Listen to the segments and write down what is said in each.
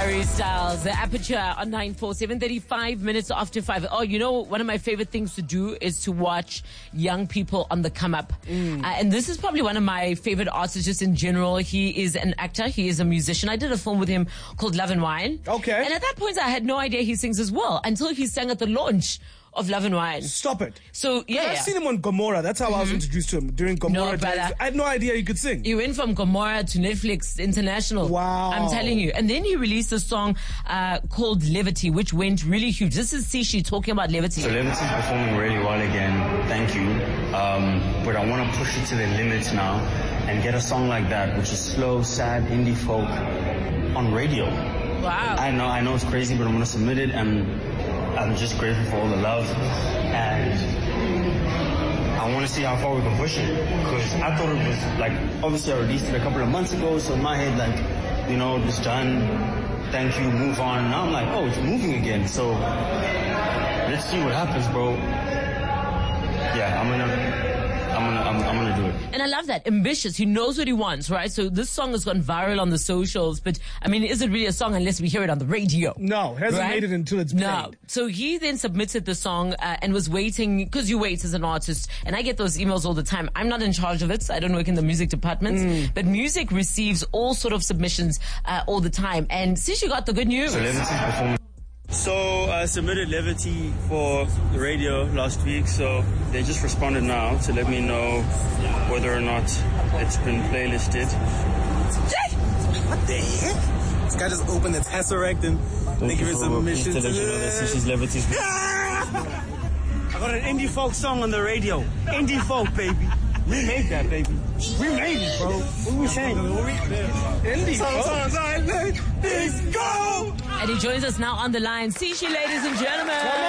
Harry Styles, the Aperture on 947, 35 minutes after 5. Oh, you know, one of my favorite things to do is to watch young people on the come up. And this is probably one of my favorite artists just in general. He is an actor. He is a musician. I did a film with him called Love and Wine. Okay. And at that point, I had no idea he sings as well until he sang at the launch of Love and Wine. Stop it. So, yeah. I've seen him on Gomorrah. That's how I was introduced to him, during Gomorrah days. I had no idea he could sing. He went from Gomorrah to Netflix International. Wow. I'm telling you. And then he released a song called Levity, which went really huge. This is Sishi talking about Levity. So Levity's performing really well again. Thank you. But I want to push it to the limits now and get a song like that, which is slow, sad, indie folk on radio. Wow. I know it's crazy, but I'm going to submit it, and I'm just grateful for all the love, and I want to see how far we can push it, because I thought it was, like, obviously I released it a couple of months ago, so in my head, like, you know, it's done, thank you, move on. Now I'm like, oh, it's moving again, so let's see what happens, bro. Yeah, I'm gonna do it. And I love that. Ambitious. He knows what he wants, right? So this song has gone viral on the socials, but I mean, is it really a song unless we hear it on the radio? No, hasn't made it until it's played. No. So he then submitted the song and was waiting, because you wait as an artist, and I get those emails all the time. I'm not in charge of it. I don't work in the music department, but music receives all sort of submissions all the time. And Sishi got the good news. So Levity's performing. So I submitted Levity for the radio last week, so they just responded now to let me know whether or not it's been playlisted. What the heck? This guy just opened the Tesseract and thank you for submission. Please to let you know that this is Levity's. I got an indie folk song on the radio. Indie folk, baby. We made that, baby. We made it, bro. What we saying? Indie folk. Let's go! And he joins us now on the line. Sishi, ladies and gentlemen. Come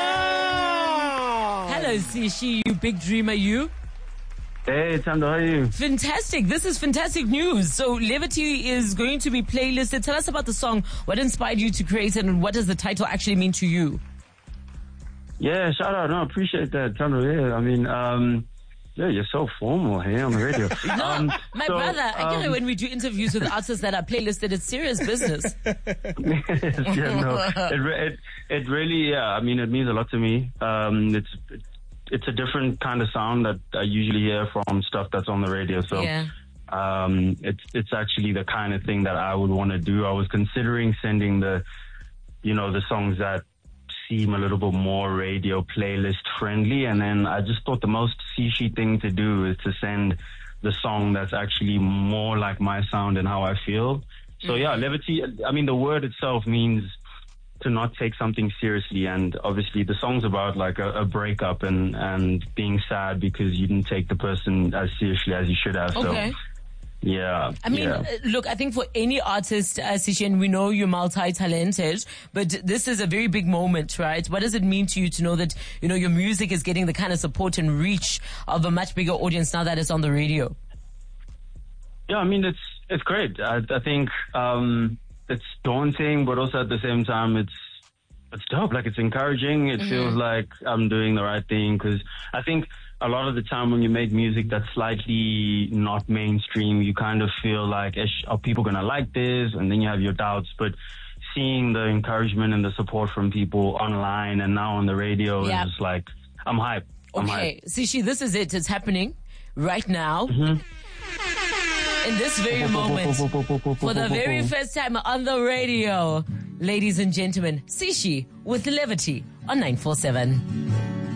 on! Hello, Sishi, you big dreamer, you. Hey, Tando, how are you? Fantastic. This is fantastic news. So Levity is going to be playlisted. Tell us about the song. What inspired you to create it, and what does the title actually mean to you? Yeah, shout out. No, I appreciate that, Tando. Yeah, I mean, yeah, you're so formal here on the radio. My brother, I get it when we do interviews with artists that are playlisted. It's serious business. Yeah, no, it really, yeah, I mean, it means a lot to me. It's a different kind of sound that I usually hear from stuff that's on the radio. So, yeah. It's actually the kind of thing that I would want to do. I was considering sending the songs that seem a little bit more radio playlist friendly, and then I just thought the most Sishi thing to do is to send the song that's actually more like my sound and how I feel. So yeah, Levity, I mean, the word itself means to not take something seriously, and obviously the song's about like a breakup and being sad because you didn't take the person as seriously as you should have. Okay. So yeah. I mean, look, I think for any artist, Sishi, and we know you're multi-talented, but this is a very big moment, right? What does it mean to you to know that, you know, your music is getting the kind of support and reach of a much bigger audience now that it's on the radio? Yeah, I mean, it's great. I think it's daunting, but also at the same time, it's dope. Like, it's encouraging. It feels like I'm doing the right thing, because I think a lot of the time when you make music that's slightly not mainstream, you kind of feel like, are people going to like this? And then you have your doubts. But seeing the encouragement and the support from people online and now on the radio is just like, I'm hyped. Okay, Sishi, this is it. It's happening right now. In this very moment, for the very first time on the radio, ladies and gentlemen, Sishi with Levity on 947.